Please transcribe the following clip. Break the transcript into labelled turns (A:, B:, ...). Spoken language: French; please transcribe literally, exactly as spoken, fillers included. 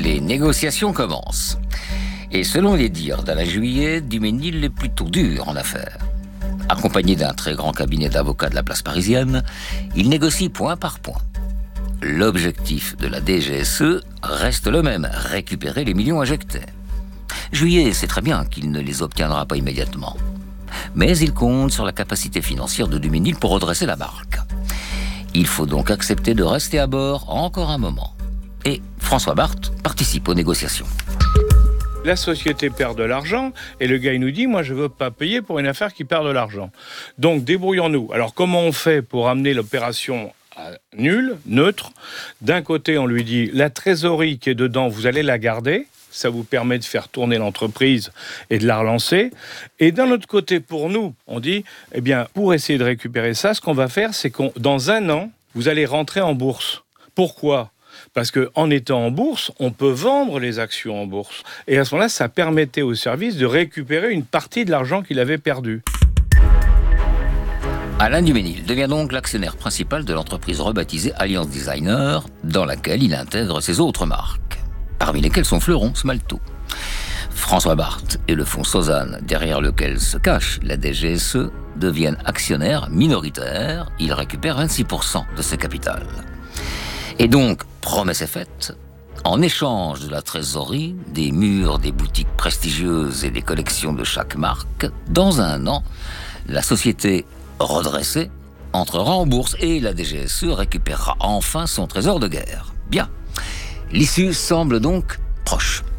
A: Les négociations commencent. Et selon les dires d'Alain Juillet, Duménil est plutôt dur en affaires. Accompagné d'un très grand cabinet d'avocats de la place parisienne, il négocie point par point. L'objectif de la D G S E reste le même, récupérer les millions injectés. Juillet sait très bien qu'il ne les obtiendra pas immédiatement. Mais il compte sur la capacité financière de Duménil pour redresser la barque. Il faut donc accepter de rester à bord encore un moment. Et François Barthes participe aux négociations.
B: La société perd de l'argent et le gars il nous dit « moi je veux pas payer pour une affaire qui perd de l'argent ». Donc débrouillons-nous. Alors comment on fait pour amener l'opération à nul, neutre? D'un côté on lui dit « la trésorerie qui est dedans, vous allez la garder ». Ça vous permet de faire tourner l'entreprise et de la relancer. Et d'un autre côté, pour nous, on dit, eh bien, pour essayer de récupérer ça, ce qu'on va faire, c'est qu'on, dans un an, vous allez rentrer en bourse. Pourquoi ? Parce qu'en étant en bourse, on peut vendre les actions en bourse. Et à ce moment-là, ça permettait au service de récupérer une partie de l'argent qu'il avait perdu.
A: Alain Duménil devient donc l'actionnaire principal de l'entreprise rebaptisée Alliance Designer, dans laquelle il intègre ses autres marques, parmi lesquels son fleuron, Smalto. François Barthes et le fonds Sozanne, derrière lequel se cache la D G S E, deviennent actionnaires minoritaires. Ils récupèrent vingt-six pour cent de ce capital. Et donc, promesse est faite, en échange de la trésorerie, des murs, des boutiques prestigieuses et des collections de chaque marque, dans un an, la société redressée entrera en bourse et la D G S E récupérera enfin son trésor de guerre. Bien. L'issue semble donc proche.